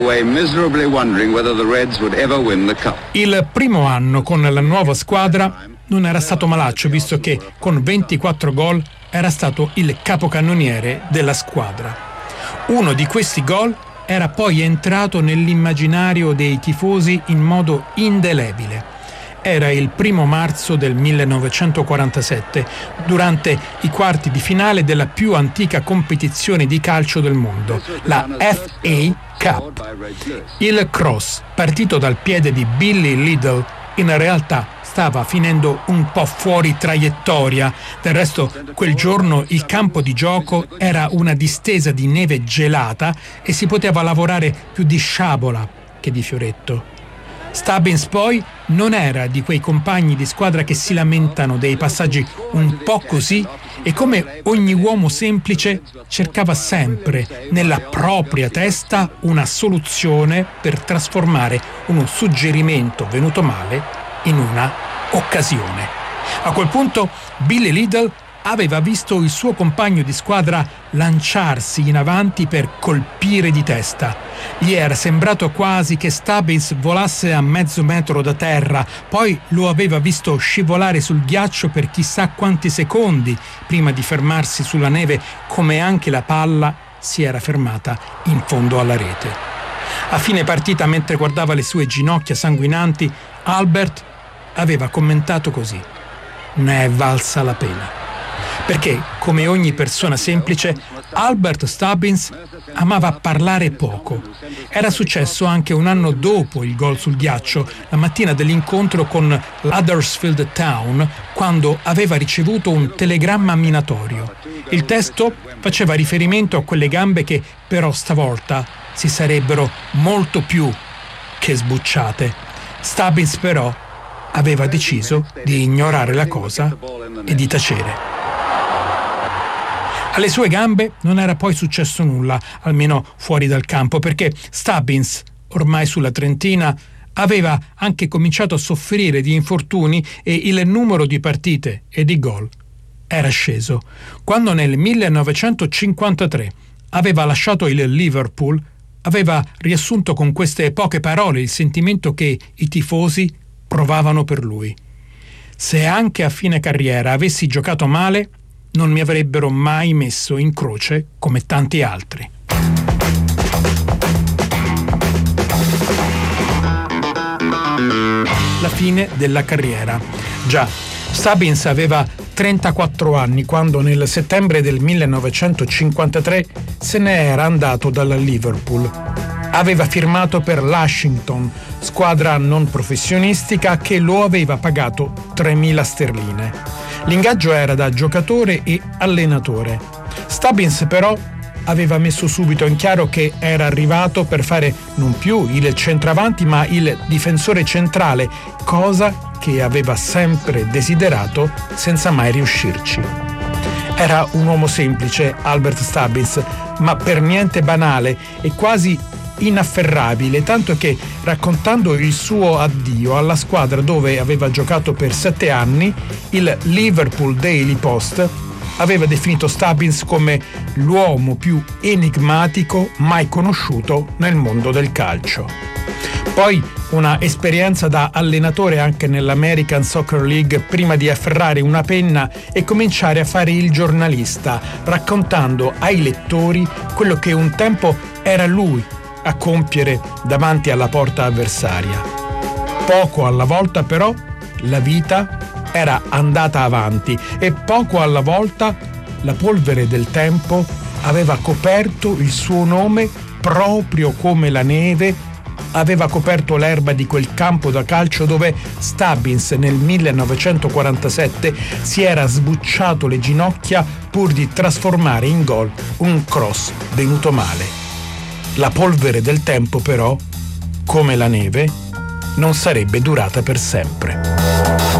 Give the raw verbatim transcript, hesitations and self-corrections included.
Il primo anno con la nuova squadra non era stato malaccio, visto che con ventiquattro gol era stato il capocannoniere della squadra. Uno di questi gol era poi entrato nell'immaginario dei tifosi in modo indelebile. Era il primo marzo del millenovecentoquarantasette, durante i quarti di finale della più antica competizione di calcio del mondo, la F A Cup. Il cross, partito dal piede di Billy Liddell, in realtà stava finendo un po' fuori traiettoria. Del resto, quel giorno il campo di gioco era una distesa di neve gelata e si poteva lavorare più di sciabola che di fioretto. Stubbins poi non era di quei compagni di squadra che si lamentano dei passaggi un po' così e, come ogni uomo semplice, cercava sempre nella propria testa una soluzione per trasformare uno suggerimento venuto male in una occasione. A quel punto Billy Liddell aveva visto il suo compagno di squadra lanciarsi in avanti per colpire di testa. Gli era sembrato quasi che Stubbins volasse a mezzo metro da terra, poi lo aveva visto scivolare sul ghiaccio per chissà quanti secondi prima di fermarsi sulla neve, come anche la palla si era fermata in fondo alla rete. A fine partita, mentre guardava le sue ginocchia sanguinanti, Albert aveva commentato così: ne è valsa la pena. Perché, come ogni persona semplice, Albert Stubbins amava parlare poco. Era successo anche un anno dopo il gol sul ghiaccio, la mattina dell'incontro con l'Huddersfield Town, quando aveva ricevuto un telegramma minatorio. Il testo faceva riferimento a quelle gambe che, però, stavolta si sarebbero molto più che sbucciate. Stubbins, però, aveva deciso di ignorare la cosa e di tacere. Alle sue gambe non era poi successo nulla, almeno fuori dal campo, perché Stubbins, ormai sulla trentina, aveva anche cominciato a soffrire di infortuni e il numero di partite e di gol era sceso. Quando nel millenovecentocinquantatré aveva lasciato il Liverpool, aveva riassunto con queste poche parole il sentimento che i tifosi provavano per lui. Se anche a fine carriera avessi giocato male, non mi avrebbero mai messo in croce come tanti altri. La fine della carriera. Già, Stubbins aveva trentaquattro anni quando nel settembre del millenovecentocinquantatré se ne era andato dalla Liverpool. Aveva firmato per l'Ashington, squadra non professionistica che lo aveva pagato tremila sterline. L'ingaggio era da giocatore e allenatore. Stubbins però aveva messo subito in chiaro che era arrivato per fare non più il centravanti ma il difensore centrale, cosa che aveva sempre desiderato senza mai riuscirci. Era un uomo semplice, Albert Stubbins, ma per niente banale e quasi inafferrabile, tanto che, raccontando il suo addio alla squadra dove aveva giocato per sette anni, il Liverpool Daily Post aveva definito Stubbins come l'uomo più enigmatico mai conosciuto nel mondo del calcio. Poi una esperienza da allenatore anche nell'American Soccer League prima di afferrare una penna e cominciare a fare il giornalista, raccontando ai lettori quello che un tempo era lui a compiere davanti alla porta avversaria. Poco alla volta però la vita era andata avanti e poco alla volta la polvere del tempo aveva coperto il suo nome proprio come la neve aveva coperto l'erba di quel campo da calcio dove Stubbins nel millenovecentoquarantasette si era sbucciato le ginocchia pur di trasformare in gol un cross venuto male. La polvere del tempo, però, come la neve, non sarebbe durata per sempre.